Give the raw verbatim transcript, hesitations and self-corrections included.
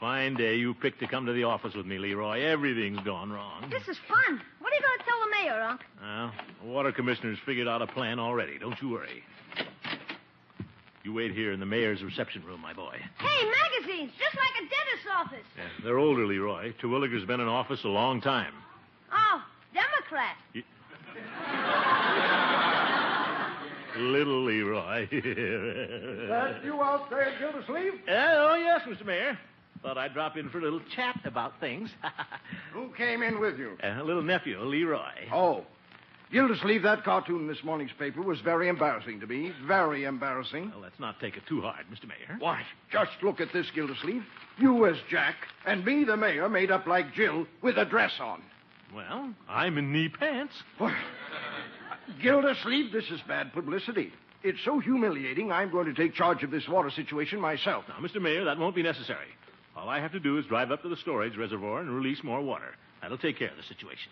fine day you picked to come to the office with me, Leroy. Everything's gone wrong. This is fun. What are you going to tell the mayor, Unc? Well, the water commissioner's figured out a plan already. Don't you worry. You wait here in the mayor's reception room, my boy. Hey, magazines, just like a dentist's office. Yeah, they're older, Leroy. Terwilliger's been in office a long time. Oh, Democrat. Y- Little Leroy. That you out there, Gildersleeve? Uh, oh, yes, Mister Mayor. Thought I'd drop in for a little chat about things. Who came in with you? Uh, a little nephew, Leroy. Oh. Gildersleeve, that cartoon in this morning's paper was very embarrassing to me. Very embarrassing. Well, let's not take it too hard, Mister Mayor. Why, just look at this, Gildersleeve. You as Jack, and me, the mayor, made up like Jill with a dress on. Well, I'm in knee pants. What? Gildersleeve, this is bad publicity. It's so humiliating, I'm going to take charge of this water situation myself. Now, Mister Mayor, that won't be necessary. All I have to do is drive up to the storage reservoir and release more water. That'll take care of the situation.